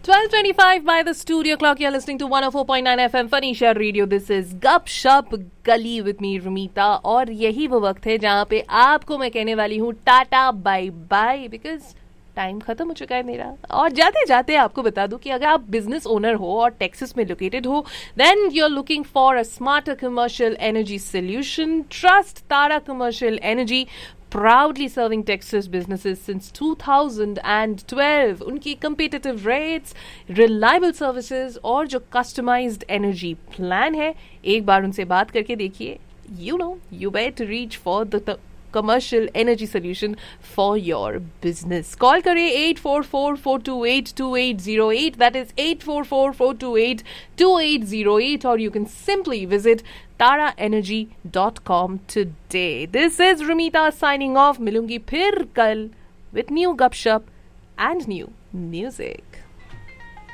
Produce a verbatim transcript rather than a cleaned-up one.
twelve twenty-five by the studio clock. You're listening to one oh four point nine F M Fanisha Radio. This is Gup Shup Gully with me Rumita. और यही वो वक्त है जहाँ पे आपको मैं कहने वाली हूँ tata bye bye, because time खत्म हो चुका है मेरा. और जाते जाते आपको बता दूं कि अगर आप बिजनेस ओनर हो और टेक्सास में लोकेटेड हो, then you are looking for a smarter commercial energy solution. Trust Tara commercial energy, proudly serving Texas businesses since two thousand twelve. उनकी competitive rates, reliable services और जो customized energy plan है, एक बार उनसे बात करके देखिए. You know, you better reach for the, the commercial energy solution for your business. Call करें eight four four, four two eight, two eight zero eight. That is eight four four, four two eight, two eight zero eight. Or you can simply visit tara energy dot com today. This is Rumita signing off. मिलूंगी फिर कल with new Gup Shup and new music.